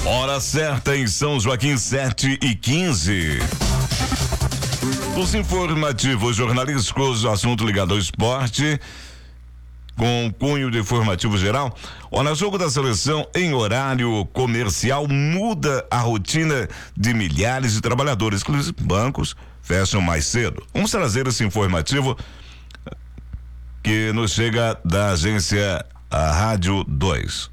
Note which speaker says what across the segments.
Speaker 1: Hora certa em São Joaquim, 7h15. Os informativos jornalísticos, assunto ligado ao esporte, com cunho de informativo geral. Olha, jogo da seleção em horário comercial muda a rotina de milhares de trabalhadores. Inclusive, bancos fecham mais cedo. Vamos trazer esse informativo que nos chega da agência Rádio 2.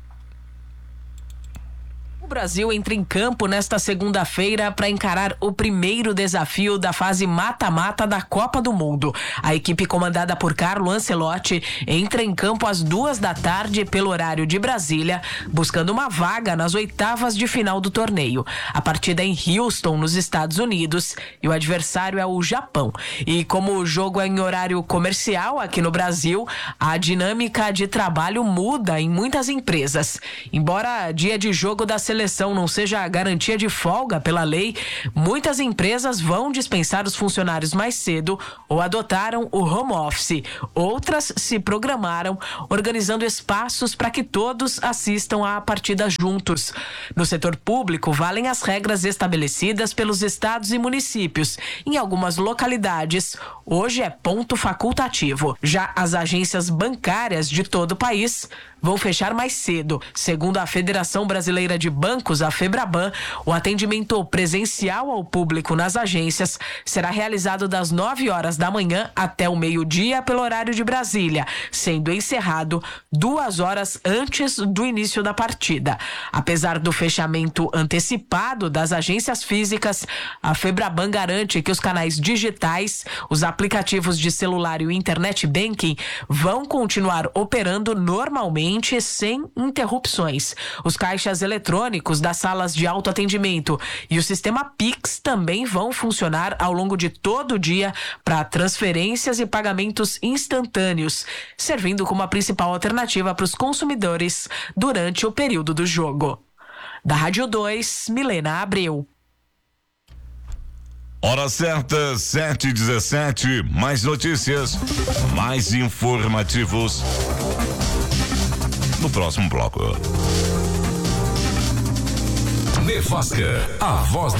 Speaker 2: O Brasil entra em campo nesta segunda-feira para encarar o primeiro desafio da fase mata-mata da Copa do Mundo. A equipe comandada por Carlo Ancelotti entra em campo às 14h pelo horário de Brasília, buscando uma vaga nas oitavas de final do torneio. A partida é em Houston, nos Estados Unidos, e o adversário é o Japão. E como o jogo é em horário comercial aqui no Brasil, a dinâmica de trabalho muda em muitas empresas. Embora dia de jogo da seleção não seja a garantia de folga pela lei, muitas empresas vão dispensar os funcionários mais cedo ou adotaram o home office. Outras se programaram, organizando espaços para que todos assistam à partida juntos. No setor público, valem as regras estabelecidas pelos estados e municípios. Em algumas localidades, hoje é ponto facultativo. Já as agências bancárias de todo o país vão fechar mais cedo. Segundo a Federação Brasileira de Bancos, a FEBRABAN, o atendimento presencial ao público nas agências será realizado das 9h da manhã até o meio-dia pelo horário de Brasília, sendo encerrado 2 horas antes do início da partida. Apesar do fechamento antecipado das agências físicas, a FEBRABAN garante que os canais digitais, os aplicativos de celular e o internet banking vão continuar operando normalmente sem interrupções. Os caixas eletrônicos das salas de autoatendimento e o sistema Pix também vão funcionar ao longo de todo o dia para transferências e pagamentos instantâneos, servindo como a principal alternativa para os consumidores durante o período do jogo. Da Rádio 2, Milena Abreu.
Speaker 1: Hora certa, 7h17. Mais notícias, mais informativos no próximo bloco.
Speaker 3: Nevasca, a voz